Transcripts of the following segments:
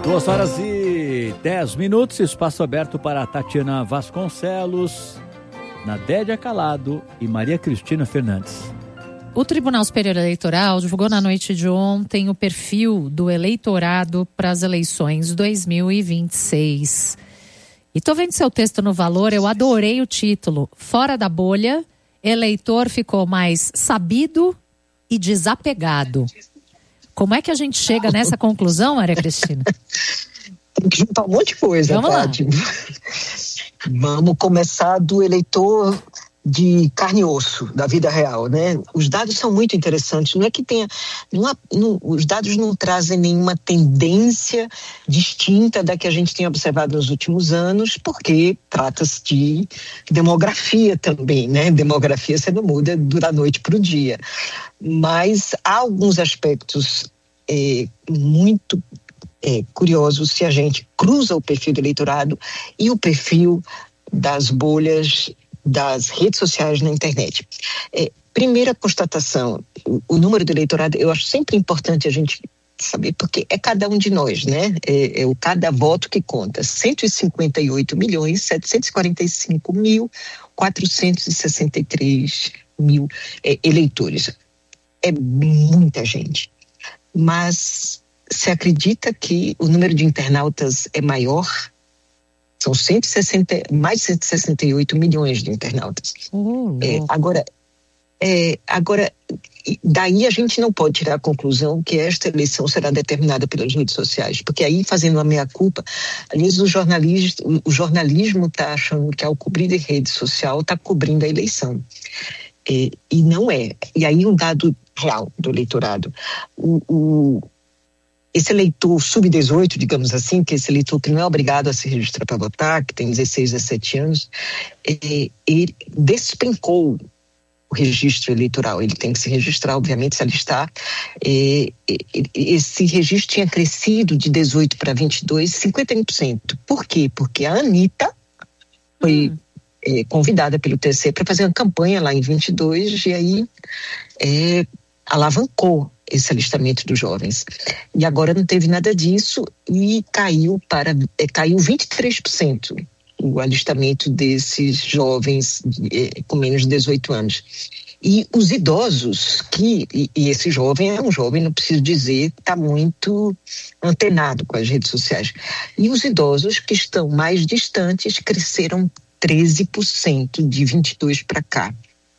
2h10, espaço aberto para Tatiana Vasconcelos, Nadédia Calado e Maria Cristina Fernandes. O Tribunal Superior Eleitoral divulgou na noite de ontem o perfil do eleitorado para as eleições 2026. E tô vendo seu texto no Valor, eu adorei o título. Fora da bolha, eleitor ficou mais sabido e desapegado. Como é que a gente chega nessa conclusão, Maria Cristina? Tem que juntar um monte de coisa, Vamos Tati. Vamos começar do eleitor de carne e osso, da vida real, né? Os dados são muito interessantes. Não é que tenha... os dados não trazem nenhuma tendência distinta da que a gente tem observado nos últimos anos, porque trata-se de demografia também, né? Demografia você não muda da noite para o dia. Mas há alguns aspectos muito curiosos se a gente cruza o perfil do eleitorado e o perfil das bolhas das redes sociais na internet. Primeira constatação, o número do eleitorado, eu acho sempre importante a gente saber, porque é cada um de nós, né? É o cada voto que conta. 158.745.463 eleitores. É muita gente. Mas se acredita que o número de internautas é maior? São mais de 168 milhões de internautas. Agora, daí a gente não pode tirar a conclusão que esta eleição será determinada pelas redes sociais, porque aí, fazendo uma meia-culpa, às vezes o jornalismo está achando que ao cobrir a rede social está cobrindo a eleição. E não é. E aí um dado real do eleitorado. Esse eleitor sub-18, digamos assim, que esse eleitor que não é obrigado a se registrar para votar, que tem 16, 17 anos, ele despencou o registro eleitoral. Ele tem que se registrar, obviamente, se alistar. Esse registro tinha crescido de 18 para 22, 51%. Por quê? Porque a Anitta foi convidada pelo TSE para fazer uma campanha lá em 22 e aí alavancou esse alistamento dos jovens. E agora não teve nada disso e caiu 23% o alistamento desses jovens com menos de 18 anos. E os idosos, e esse jovem é um jovem, não preciso dizer, está muito antenado com as redes sociais. E os idosos que estão mais distantes cresceram 13% de 22 para cá.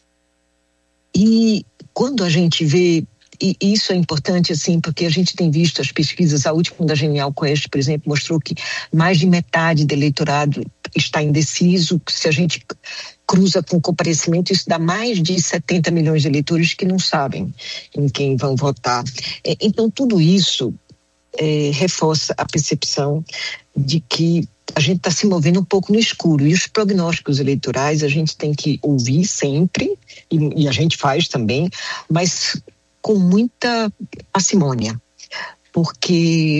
E quando a gente vê, e isso é importante assim, porque a gente tem visto as pesquisas, a última da Genial Quest, por exemplo, mostrou que mais de metade do eleitorado está indeciso. Se a gente cruza com o comparecimento, isso dá mais de 70 milhões de eleitores que não sabem em quem vão votar. Então, tudo isso reforça a percepção de que a gente está se movendo um pouco no escuro. E os prognósticos eleitorais a gente tem que ouvir sempre, e a gente faz também, mas com muita parcimônia, porque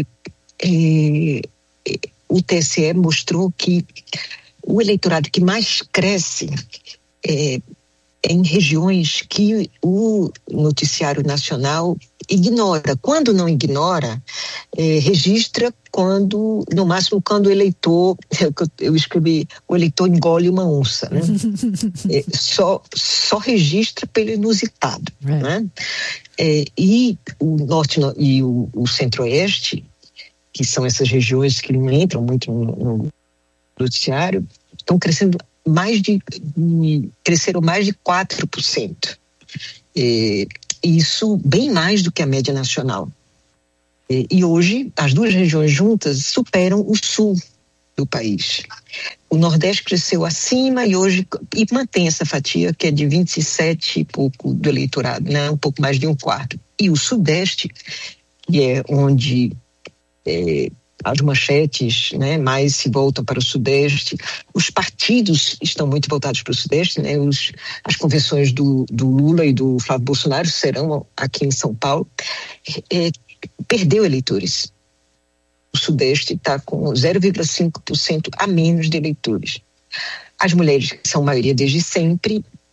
o TSE mostrou que o eleitorado que mais cresce é em regiões que o noticiário nacional ignora. Quando não ignora, registra no máximo quando o eleitor, eu escrevi, o eleitor engole uma onça, né? Só registra pelo inusitado, né? E o norte e o centro-oeste, que são essas regiões que não entram muito no noticiário, estão crescendo cresceram mais de 4%. Isso bem mais do que a média nacional. E hoje, as duas regiões juntas superam o sul do país. O Nordeste cresceu acima e mantém essa fatia que é de 27 e pouco do eleitorado, né? Um pouco mais de 1/4. E o Sudeste, que é onde as manchetes, né, mais se voltam para o Sudeste. Os partidos estão muito voltados para o Sudeste, né? As convenções do Lula e do Flávio Bolsonaro serão aqui em São Paulo. Perdeu eleitores. O Sudeste está com 0,5% a menos de eleitores. As mulheres, que são maioria desde sempre,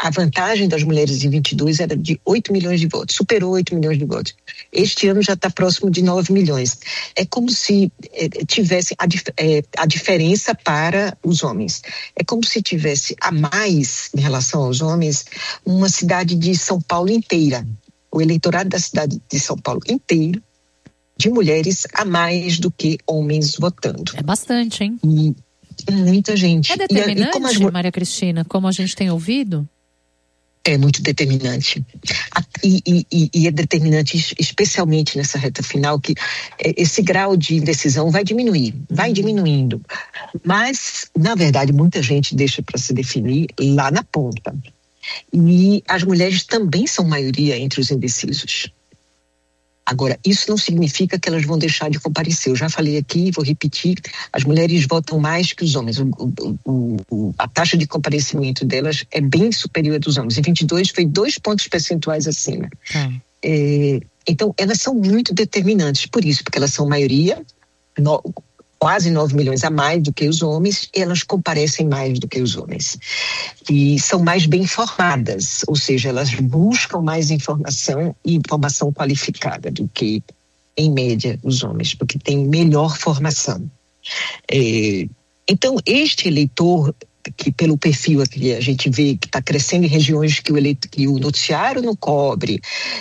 a vantagem das mulheres em 22 era de 8 milhões de votos, superou 8 milhões de votos. Este ano já está próximo de 9 milhões. É como se tivesse a diferença para os homens. É como se tivesse a mais, em relação aos homens, uma cidade de São Paulo inteira. O eleitorado da cidade de São Paulo inteiro, de mulheres, a mais do que homens votando. É bastante, hein? E muita gente. É determinante, Maria Cristina, como a gente tem ouvido? É muito determinante. E é determinante especialmente nessa reta final, que esse grau de indecisão vai diminuindo. Mas, na verdade, muita gente deixa para se definir lá na ponta. E as mulheres também são maioria entre os indecisos. Agora, isso não significa que elas vão deixar de comparecer. Eu já falei aqui, vou repetir, as mulheres votam mais que os homens. A taxa de comparecimento delas é bem superior à dos homens. Em 22 foi 2 pontos percentuais acima. Então, elas são muito determinantes por isso, porque elas são maioria, quase 9 milhões a mais do que os homens, e elas comparecem mais do que os homens. E são mais bem informadas, ou seja, elas buscam mais informação e informação qualificada do que, em média, os homens, porque têm melhor formação. Então, este eleitor, que pelo perfil que a gente vê que está crescendo em regiões que o noticiário não cobre,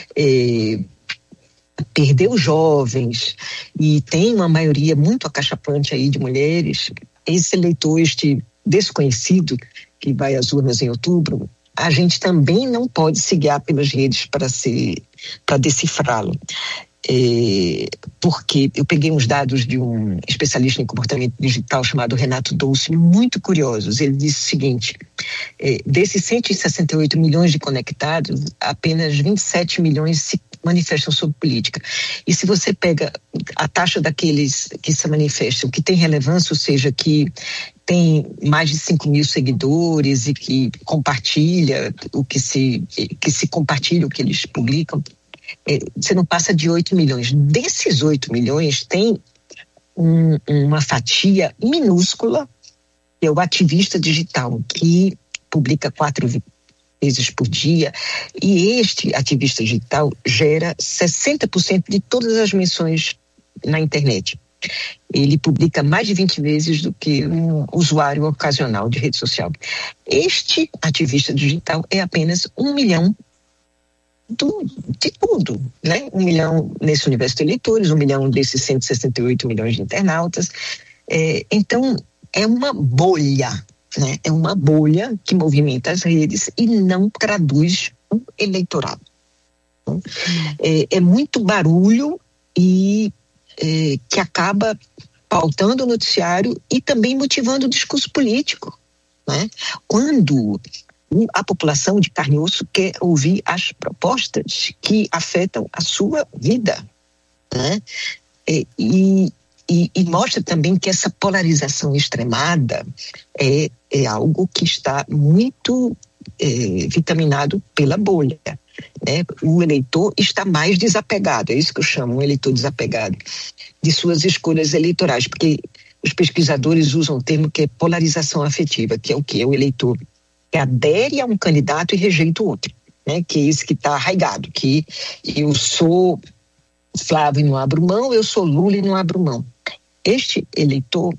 perdeu jovens e tem uma maioria muito acachapante aí de mulheres, esse eleitor, este desconhecido que vai às urnas em outubro, a gente também não pode se guiar pelas redes para decifrá-lo. Porque eu peguei uns dados de um especialista em comportamento digital chamado Renato Dolce, muito curiosos. Ele disse o seguinte: desses 168 milhões de conectados, apenas 27 milhões se manifestam sobre política. E se você pega a taxa daqueles que se manifestam, que tem relevância, ou seja, que tem mais de 5 mil seguidores e que compartilha que se compartilha o que eles publicam, você não passa de 8 milhões. Desses 8 milhões, tem uma fatia minúscula, que é o ativista digital, que publica 4 vezes por dia, e este ativista digital gera 60% de todas as menções na internet. Ele publica mais de 20 vezes do que um usuário ocasional de rede social. Este ativista digital é apenas 1 milhão de tudo, né? 1 milhão nesse universo de eleitores, 1 milhão desses 168 milhões de internautas. Então, é uma bolha, né? É uma bolha que movimenta as redes e não traduz o eleitorado. É muito barulho e que acaba pautando o noticiário e também motivando o discurso político, né? Quando a população de carne e osso quer ouvir as propostas que afetam a sua vida, né? E mostra também que essa polarização extremada é algo que está muito vitaminado pela bolha, né? O eleitor está mais desapegado, é isso que eu chamo, um eleitor desapegado de suas escolhas eleitorais, porque os pesquisadores usam um termo que é polarização afetiva, que é o quê? É o eleitor que adere a um candidato e rejeita o outro, né? Que é esse que está arraigado, que eu sou Flávio e não abro mão, eu sou Lula e não abro mão. Este eleitor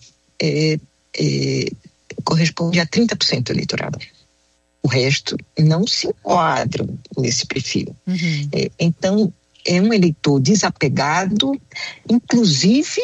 corresponde a 30% do eleitorado. O resto não se enquadra nesse perfil. Uhum. Então, é um eleitor desapegado, inclusive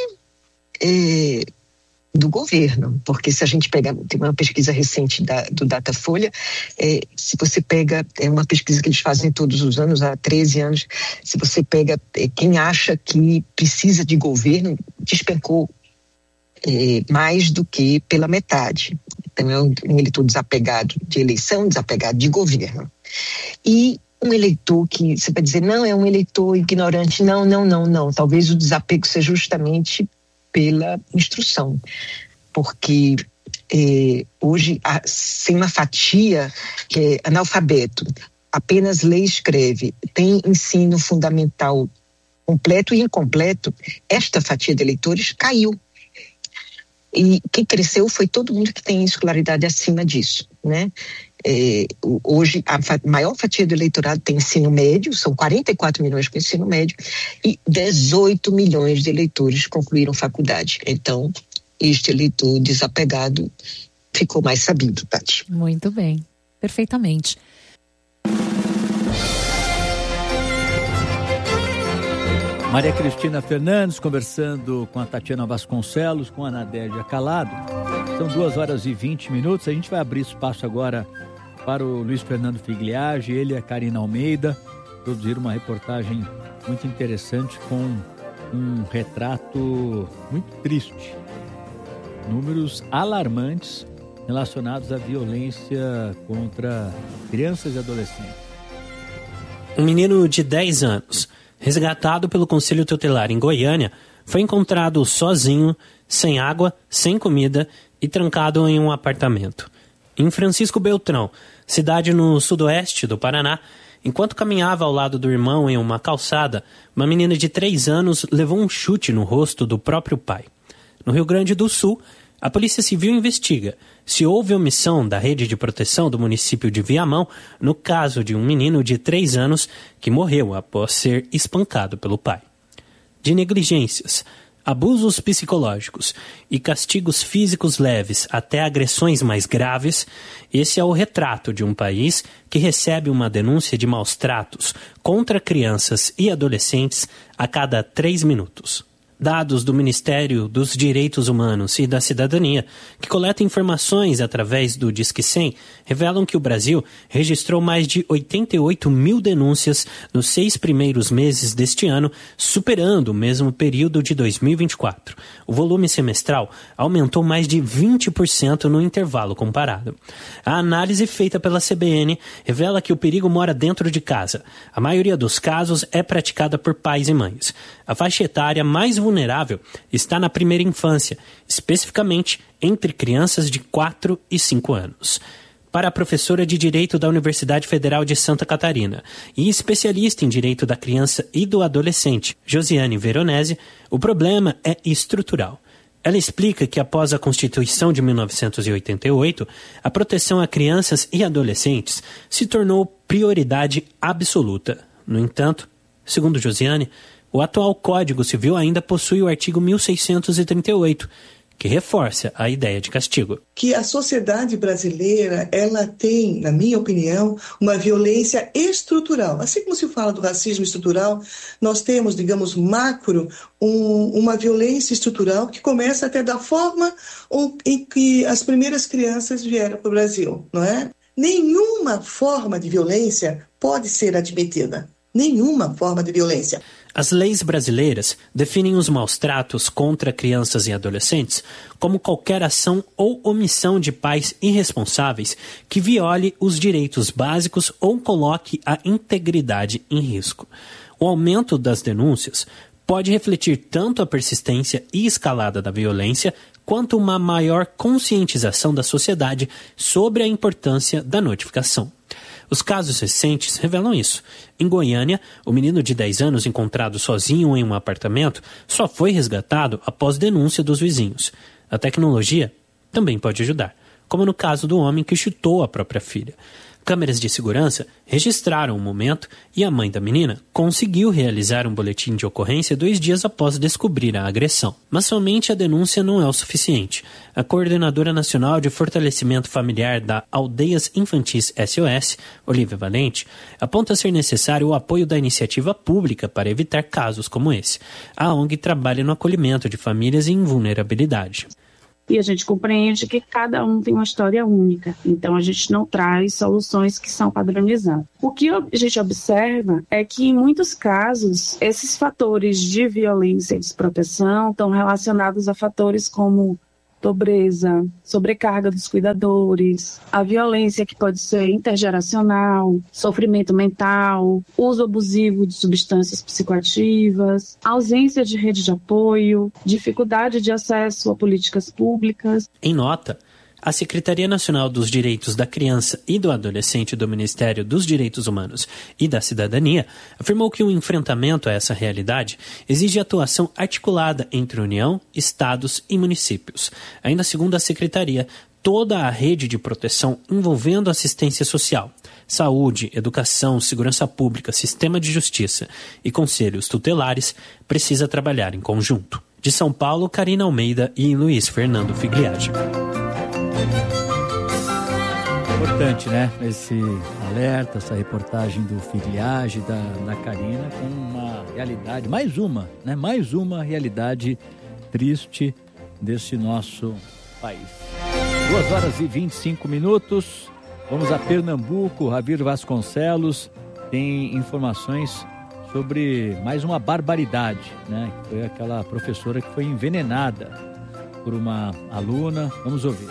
do governo, porque se a gente pegar, tem uma pesquisa recente do Datafolha, se você pega, é uma pesquisa que eles fazem todos os anos, há 13 anos, se você pega quem acha que precisa de governo, despencou mais do que pela metade. Então é um eleitor desapegado de eleição, desapegado de governo. E um eleitor que, você vai dizer, não, é um eleitor ignorante, não, talvez o desapego seja justamente pela instrução, porque hoje sem uma fatia que é analfabeto, apenas lê e escreve, tem ensino fundamental completo e incompleto, esta fatia de eleitores caiu. E quem cresceu foi todo mundo que tem escolaridade acima disso, né? Hoje a maior fatia do eleitorado tem ensino médio, são 44 milhões com ensino médio, e 18 milhões de eleitores concluíram faculdade. Então, este eleitor desapegado ficou mais sabido, Tati. Muito bem, perfeitamente. Maria Cristina Fernandes conversando com a Tatiana Vasconcelos, com a Nadédia Calado. São 2h20. A gente vai abrir espaço agora para o Luiz Fernando Figliage, ele e a Karina Almeida produziram uma reportagem muito interessante com um retrato muito triste. Números alarmantes relacionados à violência contra crianças e adolescentes. Um menino de 10 anos, resgatado pelo Conselho Tutelar em Goiânia, foi encontrado sozinho, sem água, sem comida e trancado em um apartamento. Em Francisco Beltrão, cidade no sudoeste do Paraná, enquanto caminhava ao lado do irmão em uma calçada, uma menina de 3 anos levou um chute no rosto do próprio pai. No Rio Grande do Sul, a Polícia Civil investiga se houve omissão da rede de proteção do município de Viamão no caso de um menino de 3 anos que morreu após ser espancado pelo pai. De negligências, abusos psicológicos e castigos físicos leves até agressões mais graves, esse é o retrato de um país que recebe uma denúncia de maus-tratos contra crianças e adolescentes a cada 3 minutos. Dados do Ministério dos Direitos Humanos e da Cidadania, que coleta informações através do Disque 100, revelam que o Brasil registrou mais de 88 mil denúncias nos 6 primeiros meses deste ano, superando o mesmo período de 2024. O volume semestral aumentou mais de 20% no intervalo comparado. A análise feita pela CBN revela que o perigo mora dentro de casa. A maioria dos casos é praticada por pais e mães. A faixa etária mais vulnerável está na primeira infância, especificamente entre crianças de 4 e 5 anos. Para a professora de Direito da Universidade Federal de Santa Catarina e especialista em Direito da Criança e do Adolescente, Josiane Veronese, o problema é estrutural. Ela explica que após a Constituição de 1988, a proteção a crianças e adolescentes se tornou prioridade absoluta. No entanto, segundo Josiane, o atual Código Civil ainda possui o artigo 1638, que reforça a ideia de castigo. Que a sociedade brasileira, ela tem, na minha opinião, uma violência estrutural. Assim como se fala do racismo estrutural, nós temos, digamos, macro, uma violência estrutural que começa até da forma em que as primeiras crianças vieram para o Brasil, não é? Nenhuma forma de violência pode ser admitida. Nenhuma forma de violência. As leis brasileiras definem os maus-tratos contra crianças e adolescentes como qualquer ação ou omissão de pais irresponsáveis que viole os direitos básicos ou coloque a integridade em risco. O aumento das denúncias pode refletir tanto a persistência e escalada da violência quanto uma maior conscientização da sociedade sobre a importância da notificação. Os casos recentes revelam isso. Em Goiânia, o menino de 10 anos encontrado sozinho em um apartamento só foi resgatado após denúncia dos vizinhos. A tecnologia também pode ajudar, como no caso do homem que chutou a própria filha. Câmeras de segurança registraram o momento e a mãe da menina conseguiu realizar um boletim de ocorrência 2 dias após descobrir a agressão. Mas somente a denúncia não é o suficiente. A Coordenadora Nacional de Fortalecimento Familiar da Aldeias Infantis SOS, Olivia Valente, aponta ser necessário o apoio da iniciativa pública para evitar casos como esse. A ONG trabalha no acolhimento de famílias em vulnerabilidade. E a gente compreende que cada um tem uma história única. Então, a gente não traz soluções que são padronizadas. O que a gente observa é que, em muitos casos, esses fatores de violência e desproteção estão relacionados a fatores como pobreza, sobrecarga dos cuidadores, a violência que pode ser intergeracional, sofrimento mental, uso abusivo de substâncias psicoativas, ausência de rede de apoio, dificuldade de acesso a políticas públicas. Em nota, A Secretaria Nacional dos Direitos da Criança e do Adolescente do Ministério dos Direitos Humanos e da Cidadania afirmou que o enfrentamento a essa realidade exige atuação articulada entre União, estados e municípios. Ainda segundo a Secretaria, toda a rede de proteção envolvendo assistência social, saúde, educação, segurança pública, sistema de justiça e conselhos tutelares precisa trabalhar em conjunto. De São Paulo, Karina Almeida e Luiz Fernando Figliage. Importante, né? Esse alerta, essa reportagem do Figliage, da Karina, com uma realidade, mais uma realidade triste desse nosso país. 2h25. Vamos a Pernambuco. Ravir Vasconcelos tem informações sobre mais uma barbaridade, né? Foi aquela professora que foi envenenada por uma aluna. Vamos ouvir.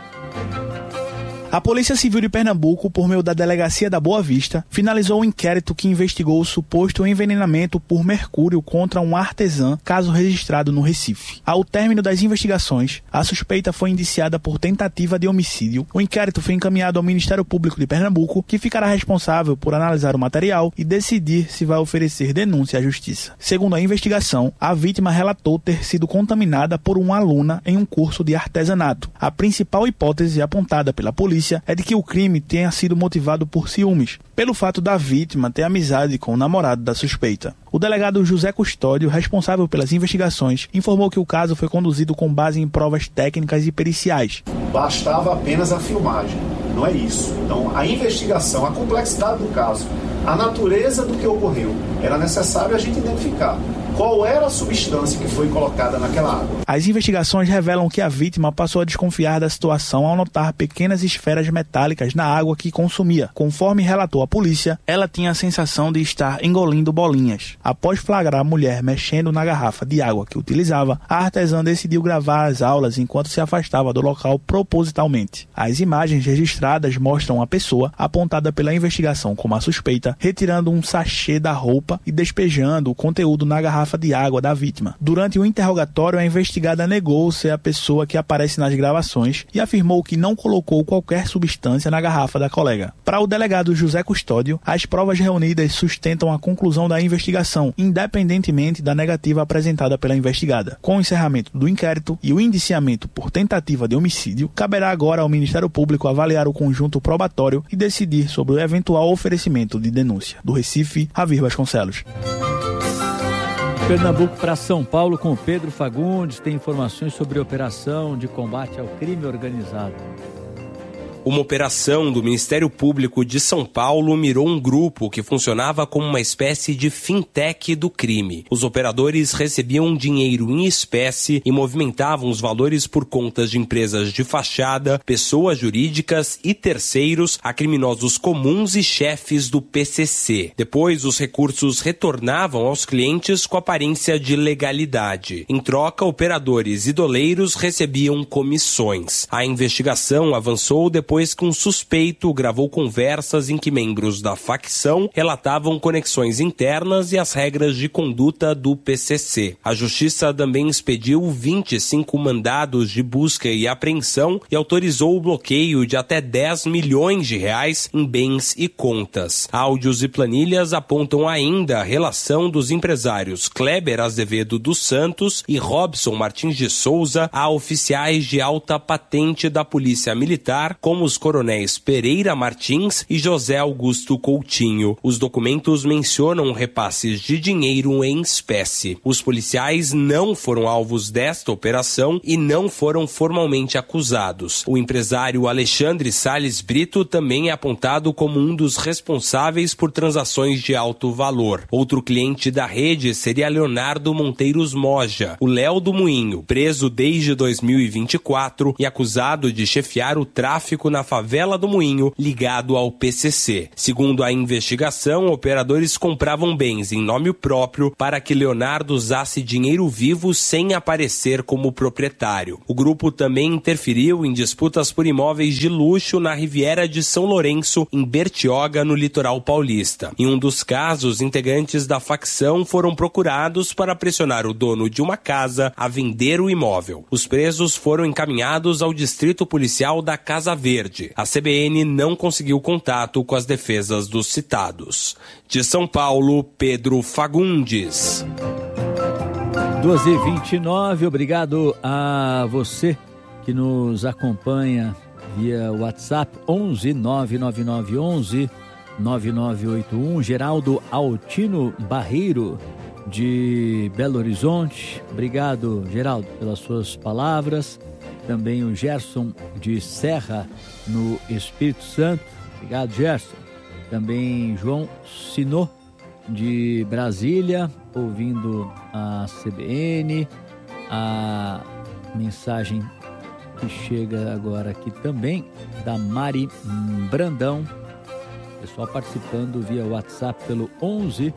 A Polícia Civil de Pernambuco, por meio da Delegacia da Boa Vista, finalizou um inquérito que investigou o suposto envenenamento por mercúrio contra um artesã, caso registrado no Recife. Ao término das investigações, a suspeita foi indiciada por tentativa de homicídio. O inquérito foi encaminhado ao Ministério Público de Pernambuco, que ficará responsável por analisar o material e decidir se vai oferecer denúncia à Justiça. Segundo a investigação, a vítima relatou ter sido contaminada por uma aluna em um curso de artesanato. A principal hipótese apontada pela polícia é de que o crime tenha sido motivado por ciúmes, pelo fato da vítima ter amizade com o namorado da suspeita. O delegado José Custódio, responsável pelas investigações, informou que o caso foi conduzido com base em provas técnicas e periciais. Bastava apenas a filmagem, não é isso. Então, a investigação, a complexidade do caso, a natureza do que ocorreu, era necessário a gente identificar qual era a substância que foi colocada naquela água. As investigações revelam que a vítima passou a desconfiar da situação ao notar pequenas esferas metálicas na água que consumia. Conforme relatou a polícia, ela tinha a sensação de estar engolindo bolinhas. Após flagrar a mulher mexendo na garrafa de água que utilizava, a artesã decidiu gravar as aulas enquanto se afastava do local propositalmente. As imagens registradas mostram a pessoa, apontada pela investigação como a suspeita, retirando um sachê da roupa e despejando o conteúdo na garrafa de água da vítima. Durante o interrogatório, a investigada negou ser a pessoa que aparece nas gravações e afirmou que não colocou qualquer substância na garrafa da colega. Para o delegado José Custódio, as provas reunidas sustentam a conclusão da investigação, independentemente da negativa apresentada pela investigada. Com o encerramento do inquérito e o indiciamento por tentativa de homicídio, caberá agora ao Ministério Público avaliar o conjunto probatório e decidir sobre o eventual oferecimento de denúncia. Do Recife, Ravir Vasconcelos. Pernambuco para São Paulo com o Pedro Fagundes, tem informações sobre a operação de combate ao crime organizado. Uma operação do Ministério Público de São Paulo mirou um grupo que funcionava como uma espécie de fintech do crime. Os operadores recebiam dinheiro em espécie e movimentavam os valores por contas de empresas de fachada, pessoas jurídicas e terceiros a criminosos comuns e chefes do PCC. Depois, os recursos retornavam aos clientes com aparência de legalidade. Em troca, operadores e doleiros recebiam comissões. A investigação avançou depois que um suspeito gravou conversas em que membros da facção relatavam conexões internas e as regras de conduta do PCC. A Justiça também expediu 25 mandados de busca e apreensão e autorizou o bloqueio de até 10 milhões de reais em bens e contas. Áudios e planilhas apontam ainda a relação dos empresários Kleber Azevedo dos Santos e Robson Martins de Souza a oficiais de alta patente da Polícia Militar, como os coronéis Pereira Martins e José Augusto Coutinho. Os documentos mencionam repasses de dinheiro em espécie. Os policiais não foram alvos desta operação e não foram formalmente acusados. O empresário Alexandre Salles Brito também é apontado como um dos responsáveis por transações de alto valor. Outro cliente da rede seria Leonardo Monteiros Moja, o Léo do Moinho, preso desde 2024 e acusado de chefiar o tráfico elétrico na favela do Moinho, ligado ao PCC. Segundo a investigação, operadores compravam bens em nome próprio para que Leonardo usasse dinheiro vivo sem aparecer como proprietário. O grupo também interferiu em disputas por imóveis de luxo na Riviera de São Lourenço, em Bertioga, no litoral paulista. Em um dos casos, integrantes da facção foram procurados para pressionar o dono de uma casa a vender o imóvel. Os presos foram encaminhados ao Distrito Policial da Casa Verde. A CBN não conseguiu contato com as defesas dos citados. De São Paulo, Pedro Fagundes. 12h29, obrigado a você que nos acompanha via WhatsApp 11 99911 9981, Geraldo Altino Barreiro de Belo Horizonte. Obrigado, Geraldo, pelas suas palavras. Também o Gerson de Serra, no Espírito Santo. Obrigado, Gerson. Também João Sinô, de Brasília, ouvindo a CBN. A mensagem que chega agora aqui também da Mari Brandão. Pessoal participando via WhatsApp pelo 11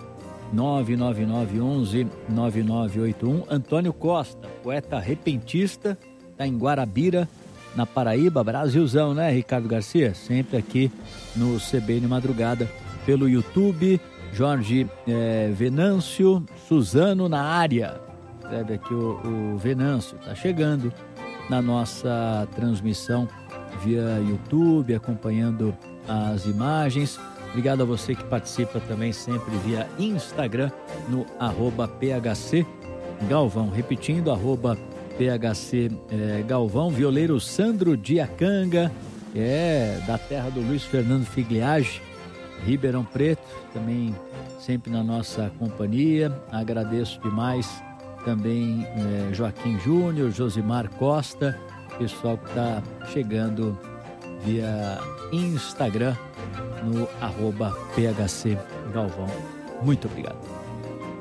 99911 9981. Antônio Costa, poeta repentista, está em Guarabira, na Paraíba. Brasilzão, né, Ricardo Garcia? Sempre aqui no CBN Madrugada pelo YouTube. Jorge Venâncio, Suzano na área. Escreve aqui o Venâncio, está chegando na nossa transmissão via YouTube, acompanhando as imagens. Obrigado a você que participa também sempre via Instagram no @PHC Galvão. Repetindo, @PHC Galvão. Violeiro Sandro Diacanga, da terra do Luiz Fernando Figliage, Ribeirão Preto, também sempre na nossa companhia. Agradeço demais também Joaquim Júnior, Josimar Costa, pessoal que está chegando via Instagram no @PHC Galvão. Muito obrigado.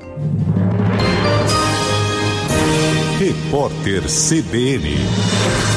Repórter CBN.